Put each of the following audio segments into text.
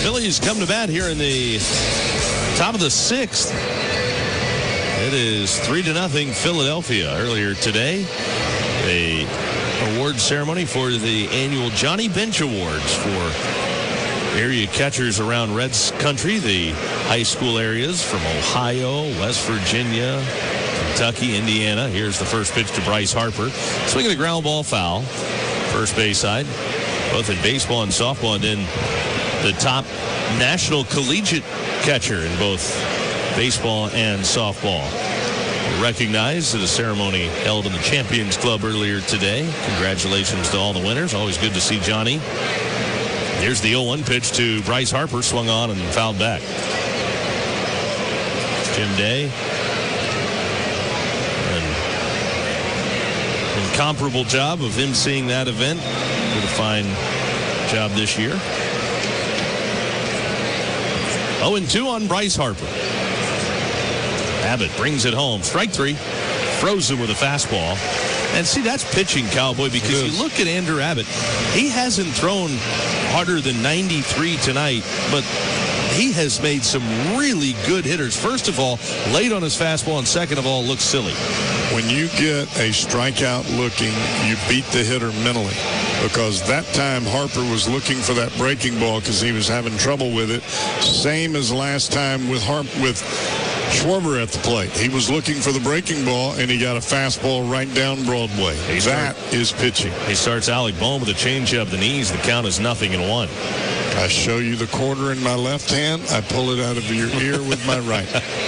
Phillies come to bat here in the top of the sixth. It is 3-0 Philadelphia. Earlier today, a award ceremony for the annual Johnny Bench Awards for area catchers around Reds country, the high school areas from Ohio, West Virginia, Kentucky, Indiana. Here's the first pitch to Bryce Harper. Swinging a ground ball foul. First base side, both in baseball and softball, and then the top national collegiate catcher in both baseball and softball. Recognized at a ceremony held in the Champions Club earlier today. Congratulations to all the winners. Always good to see Johnny. Here's the 0-1 pitch to Bryce Harper, swung on and fouled back. Jim Day. Incomparable job of him seeing that event. Did a fine job this year. 0-2 on Bryce Harper. Abbott brings it home. Strike three. Frozen with a fastball. And see, that's pitching, Cowboy, because you look at Andrew Abbott. He hasn't thrown harder than 93 tonight, but he has made some really good hitters. First of all, late on his fastball, and second of all, looks silly. When you get a strikeout looking, you beat the hitter mentally, because that time Harper was looking for that breaking ball because he was having trouble with it. Same as last time with Schwarber at the plate. He was looking for the breaking ball, and he got a fastball right down Broadway. That is pitching. He starts Alec Bohm with a changeup, the knees. The count is 0-1. I show you the quarter in my left hand. I pull it out of your ear with my right.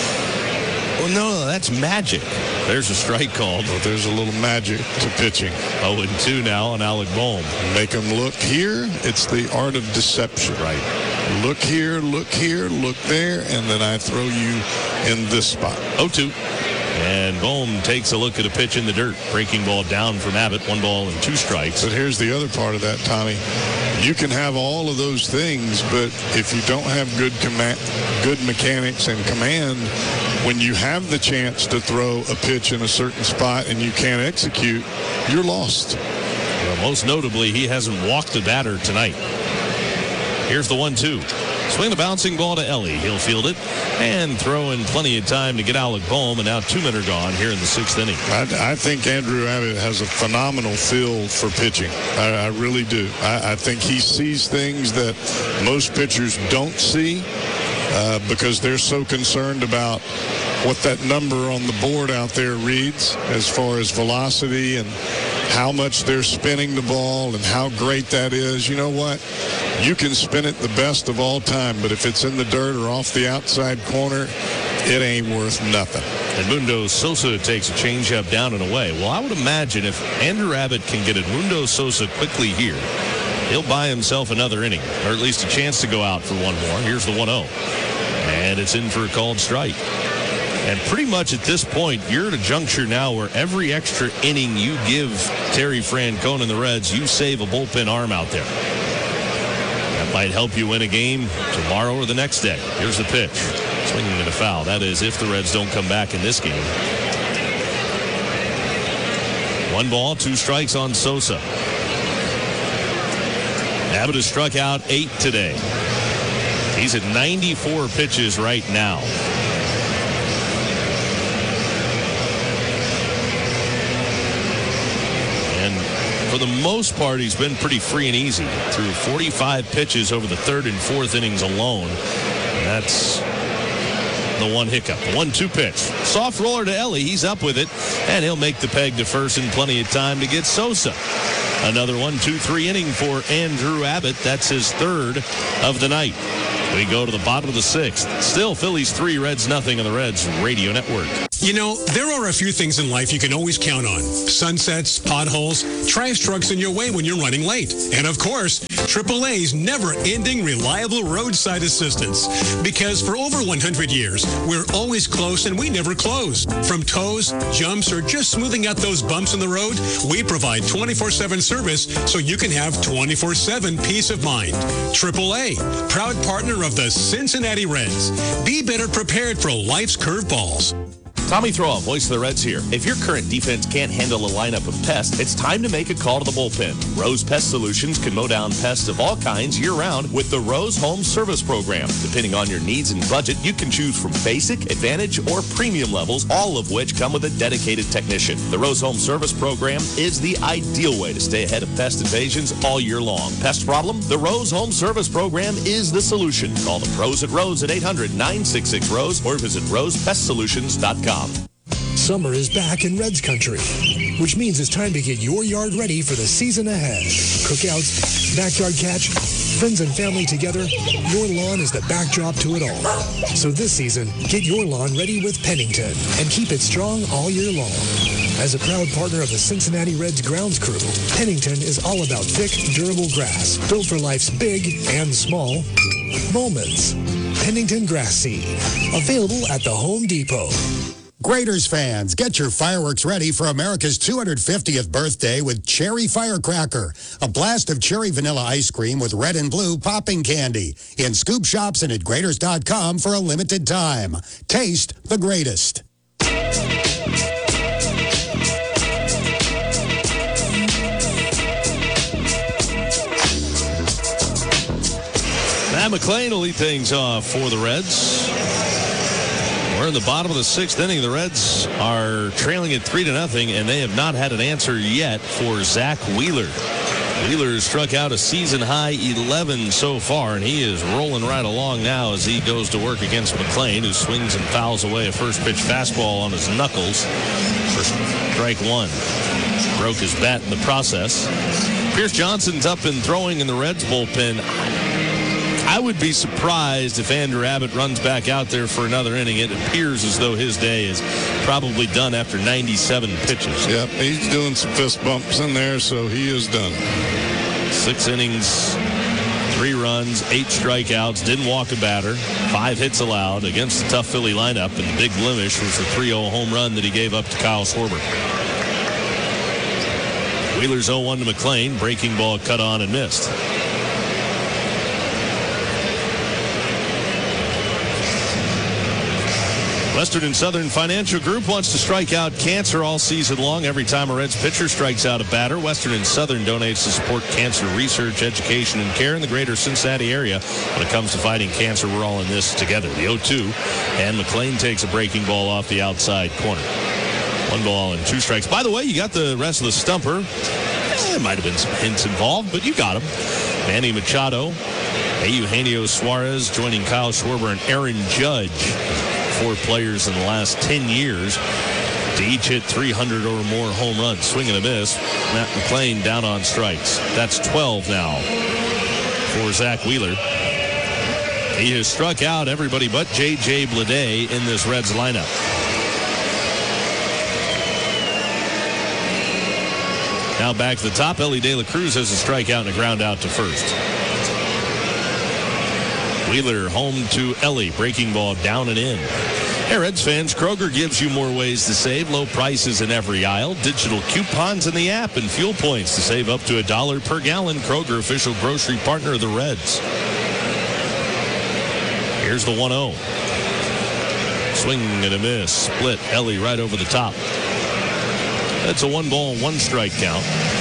Well, no, that's magic. There's a strike called. Well, there's a little magic to pitching. 0-2 now on Alec Bohm. Make them look here. It's the art of deception. Right. Look here, look there, and then I throw you in this spot. 0-2. And Bohm takes a look at a pitch in the dirt. Breaking ball down from Abbott. 1 ball and 2 strikes. But here's the other part of that, Tommy. You can have all of those things, but if you don't have good mechanics and command, when you have the chance to throw a pitch in a certain spot and you can't execute, you're lost. Well, most notably, he hasn't walked the batter tonight. Here's the 1-2. Swing the bouncing ball to Ellie. He'll field it and throw in plenty of time to get Alec Bohm, and now 2 men are gone here in the 6th inning. I think Andrew Abbott has a phenomenal feel for pitching. I really do. I think he sees things that most pitchers don't see because they're so concerned about what that number on the board out there reads as far as velocity and how much they're spinning the ball and how great that is. You know what? You can spin it the best of all time, but if it's in the dirt or off the outside corner, it ain't worth nothing. Edmundo Sosa takes a changeup down and away. Well, I would imagine if Andrew Abbott can get Edmundo Sosa quickly here, he'll buy himself another inning, or at least a chance to go out for one more. Here's the 1-0. And it's in for a called strike. And pretty much at this point, you're at a juncture now where every extra inning you give Terry Francona and the Reds, you save a bullpen arm out there. That might help you win a game tomorrow or the next day. Here's the pitch. Swinging at a foul. That is if the Reds don't come back in this game. 1 ball, 2 strikes on Sosa. Abbott has struck out 8 today. He's at 94 pitches right now. For the most part, he's been pretty free and easy through 45 pitches over the 3rd and 4th innings alone. And that's the one hiccup. The 1-2 pitch. Soft roller to Ellie. He's up with it, and he'll make the peg to first in plenty of time to get Sosa. Another 1-2-3 inning for Andrew Abbott. That's his 3rd of the night. We go to the bottom of the 6th. Still Phillies 3, Reds nothing on the Reds Radio Network. You know, there are a few things in life you can always count on. Sunsets, potholes, trash trucks in your way when you're running late. And of course, AAA's never-ending reliable roadside assistance. Because for over 100 years, we're always close and we never close. From tows, jumps, or just smoothing out those bumps in the road, we provide 24/7 service so you can have 24/7 peace of mind. AAA, proud partner of the Cincinnati Reds. Be better prepared for life's curveballs. Tommy Throa, voice of the Reds here. If your current defense can't handle a lineup of pests, it's time to make a call to the bullpen. Rose Pest Solutions can mow down pests of all kinds year-round with the Rose Home Service Program. Depending on your needs and budget, you can choose from basic, advantage, or premium levels, all of which come with a dedicated technician. The Rose Home Service Program is the ideal way to stay ahead of pest invasions all year long. Pest problem? The Rose Home Service Program is the solution. Call the pros at Rose at 800-966-ROSE or visit rosepestsolutions.com. Summer is back in Reds country, which means it's time to get your yard ready for the season ahead. Cookouts, backyard catch, friends and family together, your lawn is the backdrop to it all. So this season, get your lawn ready with Pennington and keep it strong all year long. As a proud partner of the Cincinnati Reds grounds crew, Pennington is all about thick, durable grass built for life's big and small moments. Pennington Grass Seed, available at the Home Depot. Graders fans, get your fireworks ready for America's 250th birthday with Cherry Firecracker, a blast of cherry vanilla ice cream with red and blue popping candy in scoop shops and at Graders.com for a limited time. Taste the greatest. Matt McLain will lead things off for the Reds. We're in the bottom of the sixth inning. The Reds are trailing at 3-0, and they have not had an answer yet for Zach Wheeler. Wheeler has struck out a season-high 11 so far, and he is rolling right along now as he goes to work against McLain, who swings and fouls away a first-pitch fastball on his knuckles for strike one. Broke his bat in the process. Pierce Johnson's up and throwing in the Reds bullpen. I would be surprised if Andrew Abbott runs back out there for another inning. It appears as though his day is probably done after 97 pitches. Yep, he's doing some fist bumps in there, so he is done. 6 innings, 3 runs, 8 strikeouts, didn't walk a batter, 5 hits allowed against the tough Philly lineup, and the big blemish was the 3-0 home run that he gave up to Kyle Schwarber. Wheeler's 0-1 to McLain, breaking ball cut on and missed. Western and Southern Financial Group wants to strike out cancer all season long. Every time a Reds pitcher strikes out a batter, Western and Southern donates to support cancer research, education, and care in the greater Cincinnati area. When it comes to fighting cancer, we're all in this together. The 0-2, and McLain takes a breaking ball off the outside corner. 1 ball and 2 strikes. By the way, you got the rest of the stumper. There might have been some hints involved, but you got him. Manny Machado, Eugenio Suarez joining Kyle Schwarber and Aaron Judge. 4 players in the last 10 years to each hit 300 or more home runs. Swing and a miss. Matt McLain down on strikes. That's 12 now for Zach Wheeler. He has struck out everybody but J.J. Bleday in this Reds lineup. Now back to the top. Ellie De La Cruz has a strikeout and a ground out to first. Wheeler home to Ellie. Breaking ball down and in. Hey, Reds fans, Kroger gives you more ways to save. Low prices in every aisle. Digital coupons in the app and fuel points to save up to $1 per gallon. Kroger, official grocery partner of the Reds. Here's the 1-0. Swing and a miss. Split. Ellie right over the top. That's a 1 ball, 1 strike count.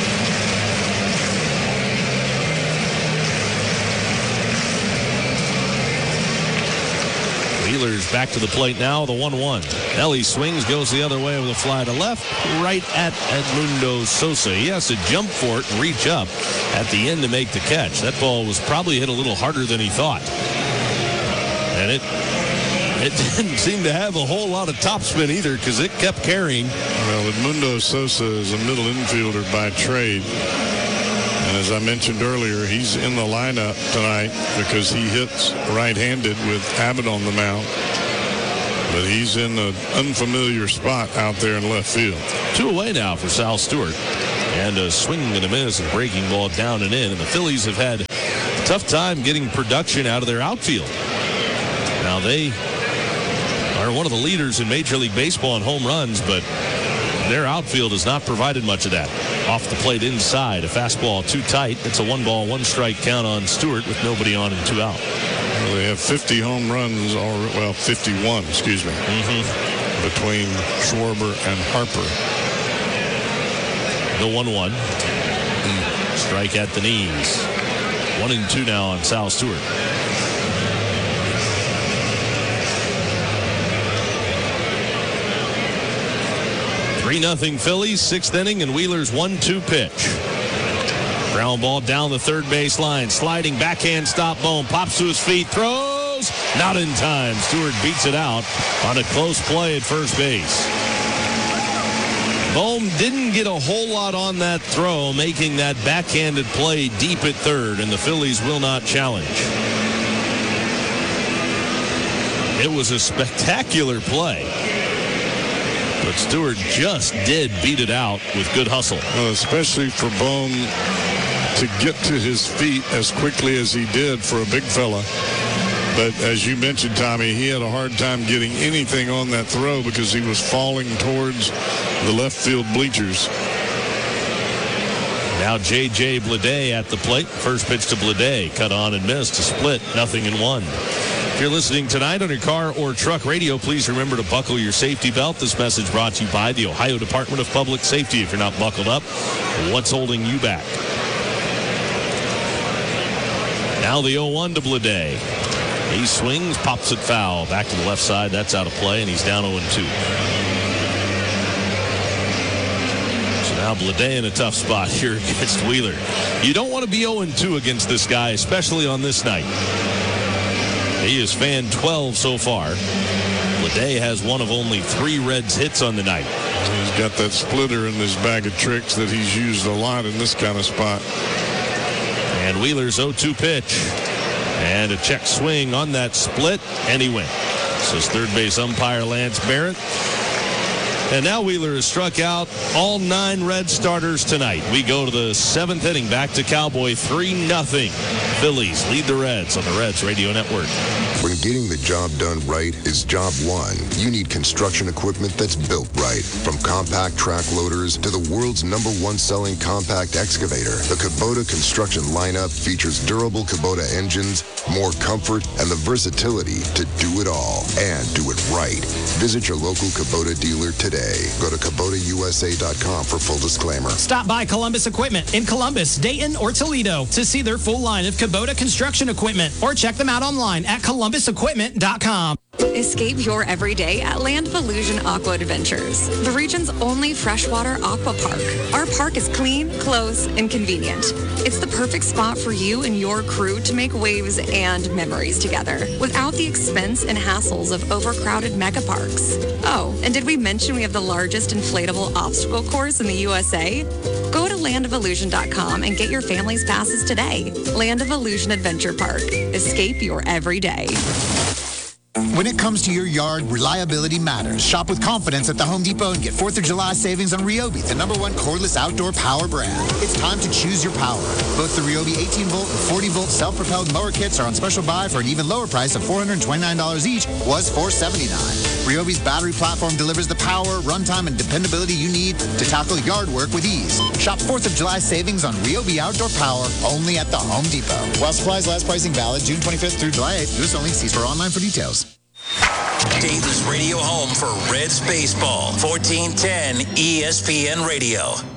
Wheeler's back to the plate now, the 1-1. Ellie swings, goes the other way with a fly to left, right at Edmundo Sosa. He has to jump for it and reach up at the end to make the catch. That ball was probably hit a little harder than he thought. And it didn't seem to have a whole lot of topspin either because it kept carrying. Well, Edmundo Sosa is a middle infielder by trade. And as I mentioned earlier, he's in the lineup tonight because he hits right-handed with Abbott on the mound. But he's in an unfamiliar spot out there in left field. 2 away now for Sal Stewart. And a swing and a miss, a breaking ball down and in. And the Phillies have had a tough time getting production out of their outfield. Now they are one of the leaders in Major League Baseball in home runs, but their outfield has not provided much of that. Off the plate inside, a fastball too tight. It's a 1 ball, 1 strike count on Stewart with nobody on and 2 out. Well, they have 50 home runs, 51, excuse me. between Schwarber and Harper. The 1-1. Strike at the knees. 1-2 now on Sal Stewart. Three 3-0 Phillies, 6th inning, and Wheeler's 1-2 pitch. Ground ball down the third base line. Sliding backhand stop. Bohm pops to his feet. Throws. Not in time. Stewart beats it out on a close play at first base. Bohm didn't get a whole lot on that throw, making that backhanded play deep at third, and the Phillies will not challenge. It was a spectacular play, but Stewart just did beat it out with good hustle. Well, especially for Bohm to get to his feet as quickly as he did for a big fella. But as you mentioned, Tommy, he had a hard time getting anything on that throw because he was falling towards the left field bleachers. Now J.J. Bleday at the plate. First pitch to Bleday. Cut on and missed. A split. 0-1. If you're listening tonight on your car or truck radio, please remember to buckle your safety belt. This message brought to you by the Ohio Department of Public Safety. If you're not buckled up, what's holding you back? Now the 0-1 to Bleday. He swings, pops it foul. Back to the left side. That's out of play, and he's down 0-2. So now Bleday in a tough spot here against Wheeler. You don't want to be 0-2 against this guy, especially on this night. He has fanned 12 so far. Bleday has one of only 3 Reds hits on the night. He's got that splitter in his bag of tricks that he's used a lot in this kind of spot. And Wheeler's 0-2 pitch. And a check swing on that split, and he went. Says third base umpire Lance Barrett. And now Wheeler has struck out all 9 Red starters tonight. We go to the 7th inning, back to Cowboy, 3-0. Phillies lead the Reds on the Reds Radio Network. When getting the job done right is job one, you need construction equipment that's built right. From compact track loaders to the world's #1 selling compact excavator, the Kubota construction lineup features durable Kubota engines, more comfort, and the versatility to do it all and do it right. Visit your local Kubota dealer today. Go to KubotaUSA.com for full disclaimer. Stop by Columbus Equipment in Columbus, Dayton, or Toledo to see their full line of Kubota construction equipment, or check them out online at ColumbusEquipment.com. Escape your everyday at Land of Illusion Aqua Adventures, the region's only freshwater aqua park. Our park is clean, close, and convenient. It's the perfect spot for you and your crew to make waves and memories together without the expense and hassles of overcrowded mega parks. Oh, and did we mention we have the largest inflatable obstacle course in the USA? Go to landofillusion.com and get your family's passes today. Land of Illusion Adventure Park. Escape your everyday. When it comes to your yard, reliability matters. Shop with confidence at the Home Depot and get 4th of July savings on Ryobi, the #1 cordless outdoor power brand. It's time to choose your power. Both the Ryobi 18-volt and 40-volt self-propelled mower kits are on special buy for an even lower price of $429 each, was $479. Ryobi's battery platform delivers the power, runtime, and dependability you need to tackle yard work with ease. Shop 4th of July savings on Ryobi outdoor power only at the Home Depot. While supplies last, pricing valid June 25th through July 8th. US only. See store online for details. Dayton's radio home for Reds baseball. 1410 ESPN Radio.